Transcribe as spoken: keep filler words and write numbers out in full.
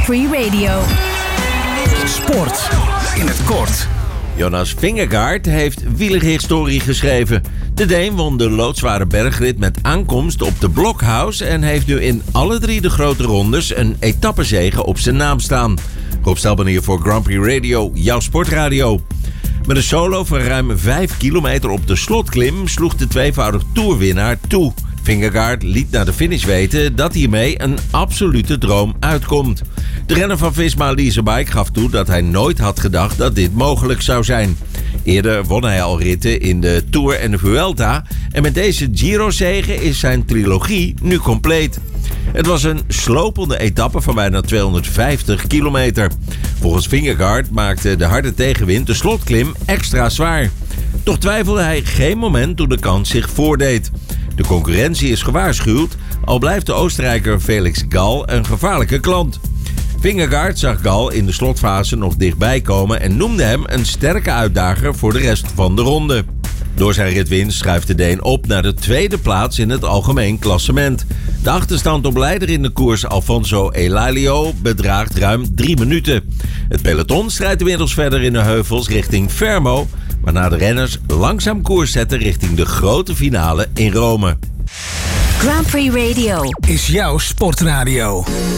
Prix Radio. Sport in het kort. Jonas Vingegaard heeft wielerhistorie geschreven. De Deen won de loodzware bergrit met aankomst op de Blockhouse en heeft nu in alle drie de grote rondes een etappezege op zijn naam staan. Rob Stelban hier voor Grand Prix Radio, jouw sportradio. Met een solo van ruim vijf kilometer op de slotklim sloeg de tweevoudig toerwinnaar toe. Vingegaard liet na de finish weten dat hiermee een absolute droom uitkomt. De renner van Visma Leasebike gaf toe dat hij nooit had gedacht dat dit mogelijk zou zijn. Eerder won hij al ritten in de Tour en de Vuelta en met deze Giro-zege is zijn trilogie nu compleet. Het was een slopende etappe van bijna tweehonderdvijftig kilometer. Volgens Vingegaard maakte de harde tegenwind de slotklim extra zwaar. Toch twijfelde hij geen moment toen de kans zich voordeed. De concurrentie is gewaarschuwd, al blijft de Oostenrijker Felix Gall een gevaarlijke klant. Vingegaard zag Gall in de slotfase nog dichtbij komen en noemde hem een sterke uitdager voor de rest van de ronde. Door zijn ritwinst schuift de Deen op naar de tweede plaats in het algemeen klassement. De achterstand op leider in de koers Alfonso Elalio bedraagt ruim drie minuten. Het peloton strijdt inmiddels verder in de heuvels richting Fermo, waarna de renners langzaam koers zetten richting de grote finale in Rome. Grand Prix Radio Is jouw sportradio.